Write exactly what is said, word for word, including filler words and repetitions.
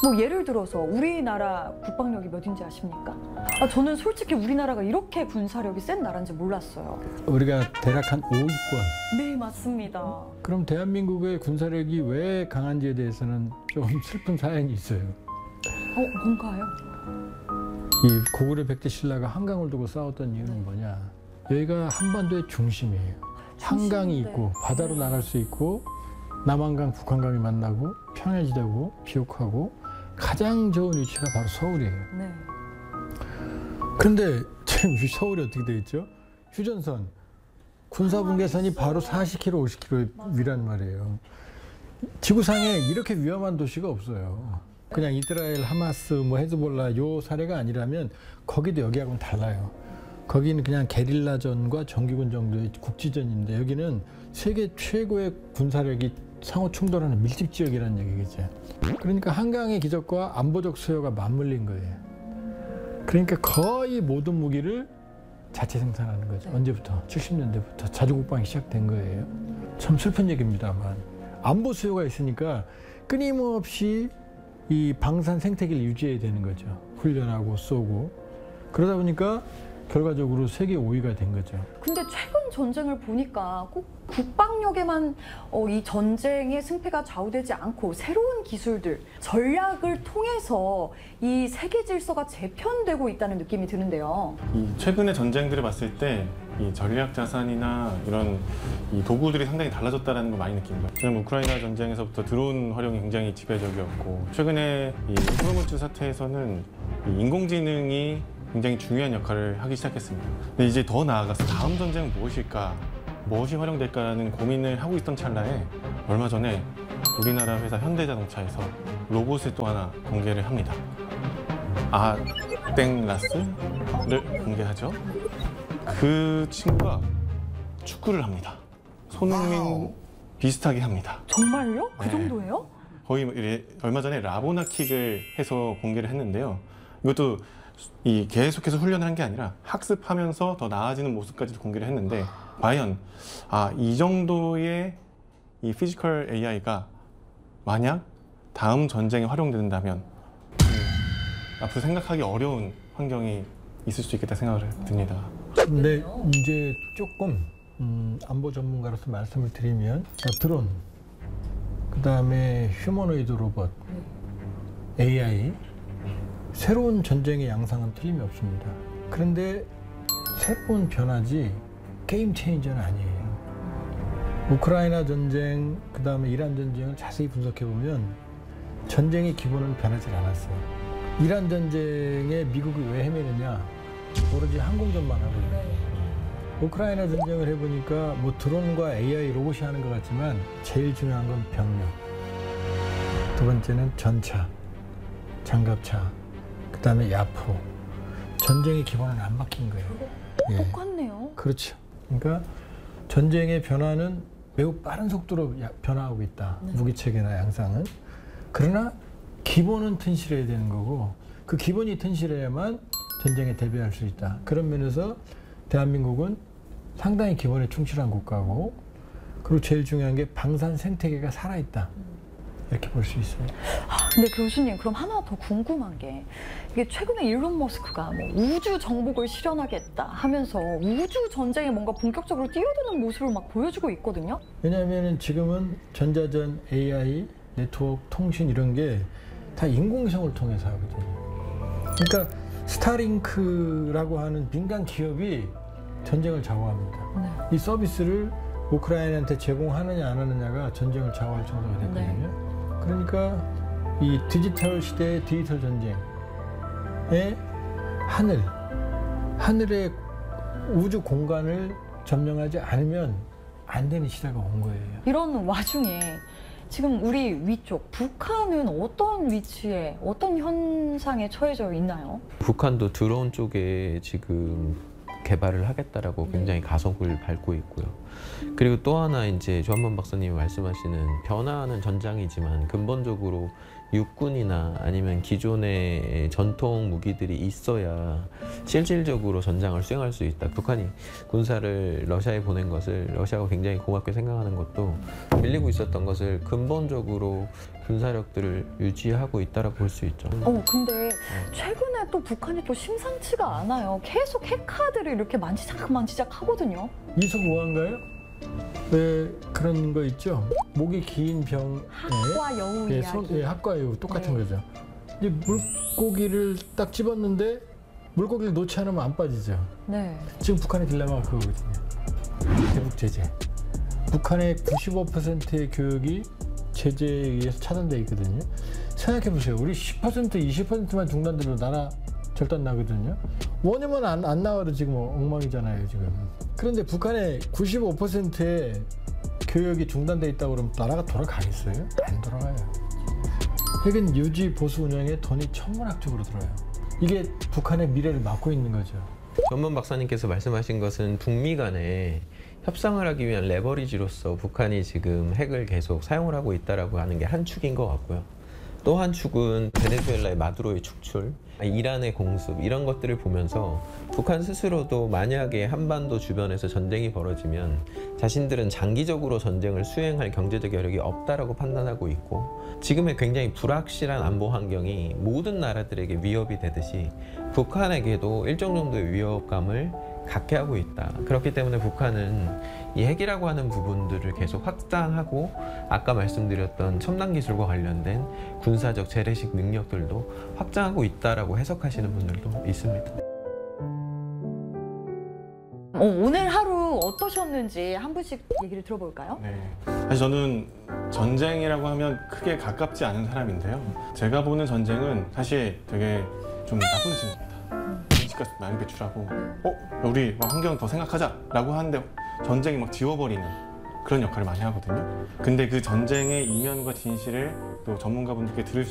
뭐 예를 들어서 우리나라 국방력이 몇인지 아십니까? 아, 저는 솔직히 우리나라가 이렇게 군사력이 센 나라인지 몰랐어요. 우리가 대략 한 오 위권. 네, 맞습니다. 그럼 대한민국의 군사력이 왜 강한지에 대해서는 조금 슬픈 사연이 있어요. 어, 뭔가요? 이 고구려 백제 신라가 한강을 두고 싸웠던 이유는 뭐냐? 여기가 한반도의 중심이에요. 한강이 있고 바다로 나갈 수 있고 남한강, 북한강이 만나고 평야지대고 비옥하고 가장 좋은 위치가 바로 서울이에요. 네. 그런데 지금 서울이 어떻게 돼 있죠? 휴전선, 군사분계선이 바로 사십 킬로미터, 오십 킬로미터 위란 말이에요. 지구상에 이렇게 위험한 도시가 없어요. 그냥 이스라엘, 하마스, 뭐 헤즈볼라 요 사례가 아니라면 거기도 여기하고는 달라요. 거기는 그냥 게릴라전과 정규군 정도의 국지전인데 여기는 세계 최고의 군사력이 상호 충돌하는 밀집 지역이라는 얘기겠죠. 그러니까 한강의 기적과 안보적 수요가 맞물린 거예요. 그러니까 거의 모든 무기를 자체 생산하는 거죠. 언제부터? 칠십 년대부터 자주국방이 시작된 거예요. 참 슬픈 얘기입니다만 안보 수요가 있으니까 끊임없이 이 방산 생태계를 유지해야 되는 거죠. 훈련하고 쏘고. 그러다 보니까 결과적으로 세계 오 위가 된 거죠. 근데 최근 전쟁을 보니까 꼭 국방력에만 어, 이 전쟁의 승패가 좌우되지 않고 새로운 기술들, 전략을 통해서 이 세계 질서가 재편되고 있다는 느낌이 드는데요. 이 최근의 전쟁들을 봤을 때 이 전략 자산이나 이런 이 도구들이 상당히 달라졌다는 걸 많이 느낍니다. 왜냐면 우크라이나 전쟁에서부터 드론 활용이 굉장히 지배적이었고 최근에 이 호르무즈 사태에서는 이 인공지능이 굉장히 중요한 역할을 하기 시작했습니다. 근데 이제 더 나아가서 다음 전쟁은 무엇일까, 무엇이 활용될까라는 고민을 하고 있던 찰나에 얼마 전에 우리나라 회사 현대자동차에서 로봇을 또 하나 공개를 합니다. 아땡라스를 공개하죠. 그 친구가 축구를 합니다. 손흥민 와우. 비슷하게 합니다. 정말요? 그 네. 정도예요? 거의 얼마 전에 라보나 킥을 해서 공개를 했는데요. 이것도 이 계속해서 훈련을 한 게 아니라 학습하면서 더 나아지는 모습까지도 공개를 했는데 과연 아, 이 정도의 이 피지컬 에이아이가 만약 다음 전쟁에 활용된다면 음, 앞으로 생각하기 어려운 환경이 있을 수 있겠다 생각을 듭니다. 근데 이제 조금 음, 안보 전문가로서 말씀을 드리면 드론, 그 다음에 휴머노이드 로봇, 에이아이 새로운 전쟁의 양상은 틀림이 없습니다. 그런데 새로운 변화지 게임 체인저는 아니에요. 우크라이나 전쟁, 그 다음에 이란 전쟁을 자세히 분석해 보면 전쟁의 기본은 변하지 않았어요. 이란 전쟁에 미국이 왜 헤매느냐? 오로지 항공전만 하고 있는 우크라이나 전쟁을 해보니까 뭐 드론과 에이아이 로봇이 하는 것 같지만 제일 중요한 건 병력, 두 번째는 전차, 장갑차, 그 다음에 야포. 전쟁의 기본은 안 바뀐 거예요. 어, 똑같네요. 예. 그렇죠. 그러니까 전쟁의 변화는 매우 빠른 속도로 변화하고 있다. 네. 무기체계나 양상은. 그러나 기본은 튼실해야 되는 거고 그 기본이 튼실해야만 전쟁에 대비할 수 있다. 그런 면에서 대한민국은 상당히 기본에 충실한 국가고 그리고 제일 중요한 게 방산 생태계가 살아있다. 이렇게 볼 수 있어요. 아, 근데 교수님, 그럼 하나 더 궁금한 게 이게 최근에 일론 머스크가 뭐 우주 정복을 실현하겠다 하면서 우주 전쟁에 뭔가 본격적으로 뛰어드는 모습을 막 보여주고 있거든요. 왜냐하면 지금은 전자전, 에이아이, 네트워크, 통신 이런 게 다 인공위성을 통해서 하거든요. 그러니까 스타링크라고 하는 민간 기업이 전쟁을 좌우합니다. 네. 이 서비스를 우크라이나한테 제공하느냐 안 하느냐가 전쟁을 좌우할 정도가 됐거든요. 네. 그러니까 이 디지털 시대의 디지털 전쟁에 하늘, 하늘의 우주 공간을 점령하지 않으면 안 되는 시대가 온 거예요. 이런 와중에 지금 우리 위쪽 북한은 어떤 위치에 어떤 현상에 처해져 있나요? 북한도 드론 쪽에 지금 개발을 하겠다라고 네. 굉장히 가속을 밟고 있고요. 그리고 또 하나 이제 조한만 박사님이 말씀하시는 변화하는 전장이지만 근본적으로 육군이나 아니면 기존의 전통 무기들이 있어야 실질적으로 전장을 수행할 수 있다. 북한이 군사를 러시아에 보낸 것을 러시아가 굉장히 고맙게 생각하는 것도 밀리고 있었던 것을 근본적으로 군사력들을 유지하고 있다라고 볼 수 있죠. 어, 근데 최근에 또 북한이 또 심상치가 않아요. 계속 핵카드를 이렇게 만지작 만지작 하거든요. 이석오화인가요? 네, 그런 거 있죠. 목이 긴 병. 학과 여우 예, 이야기. 손, 예, 학과 여우 똑같은 네. 거죠. 이제 물고기를 딱 집었는데 물고기를 놓지 않으면 안 빠지죠. 네. 지금 북한의 딜레마가 그거거든요. 대북 제재. 북한의 구십오 퍼센트의 교육이 제재에 의해서 차단돼 있거든요. 생각해 보세요. 우리 십 퍼센트, 이십 퍼센트만 중단돼도 나라 절단 나거든요. 원유만 안, 안 나와도 지금 엉망이잖아요, 지금. 그런데 북한의 구십오 퍼센트의 교육이 중단돼 있다고 그러면 나라가 돌아가겠어요? 안 돌아가요. 핵은 유지, 보수 운영에 돈이 천문학적으로 들어요. 이게 북한의 미래를 막고 있는 거죠. 전문 박사님께서 말씀하신 것은 북미 간에 협상을 하기 위한 레버리지로서 북한이 지금 핵을 계속 사용을 하고 있다라고 하는 게 한 축인 것 같고요. 또 한 축은 베네수엘라의 마두로의 축출, 이란의 공습 이런 것들을 보면서 북한 스스로도 만약에 한반도 주변에서 전쟁이 벌어지면 자신들은 장기적으로 전쟁을 수행할 경제적 여력이 없다라고 판단하고 있고 지금의 굉장히 불확실한 안보 환경이 모든 나라들에게 위협이 되듯이 북한에게도 일정 정도의 위협감을 갖게 하고 있다. 그렇기 때문에 북한은 이 핵이라고 하는 부분들을 계속 확장하고 아까 말씀드렸던 첨단 기술과 관련된 군사적 재래식 능력들도 확장하고 있다라고 해석하시는 분들도 있습니다. 어, 오늘 하루 어떠셨는지 한 분씩 얘기를 들어볼까요? 네. 사실 저는 전쟁이라고 하면 크게 가깝지 않은 사람인데요. 제가 보는 전쟁은 사실 되게 좀 나쁜 친구입니다. 온실가스 많이 배출하고 어? 우리 막 환경 더 생각하자라고 하는데 전쟁이 막 지워버리는 그런 역할을 많이 하거든요. 근데 그 전쟁의 이면과 진실을 또 전문가분들께 들을